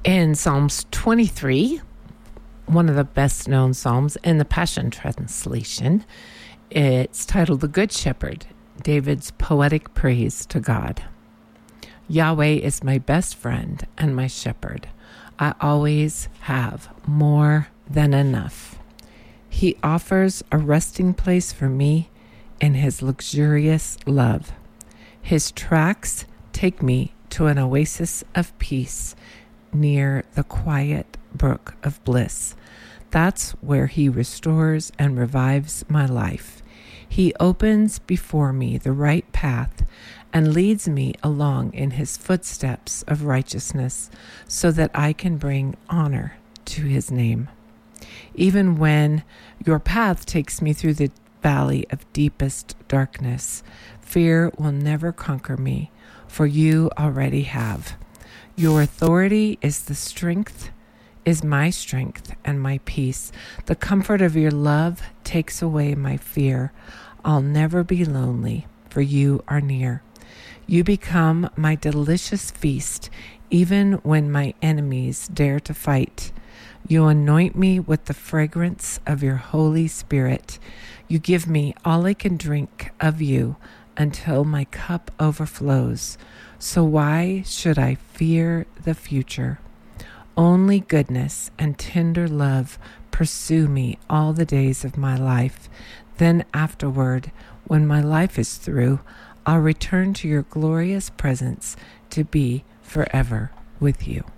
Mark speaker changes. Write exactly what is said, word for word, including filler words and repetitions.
Speaker 1: In Psalms twenty-three, one of the best known Psalms in the Passion Translation, it's titled The Good Shepherd, David's poetic praise to God. Yahweh is my best friend and my shepherd. I always have more than enough. He offers a resting place for me in his luxurious love. His tracks take me to an oasis of peace near the quiet brook of bliss. That's where he restores and revives my life. He opens before me the right path and leads me along in his footsteps of righteousness so that I can bring honor to his name. Even when your path takes me through the valley of deepest darkness, fear will never conquer me, for you already have. Your authority is the strength, is my strength and my peace. The comfort of your love takes away my fear. I'll never be lonely, for you are near. You become my delicious feast, even when my enemies dare to fight. You anoint me with the fragrance of your Holy Spirit. You give me all I can drink of you until my cup overflows. So why should I fear the future? Only goodness and tender love pursue me all the days of my life. Then afterward, when my life is through, I'll return to your glorious presence to be forever with you.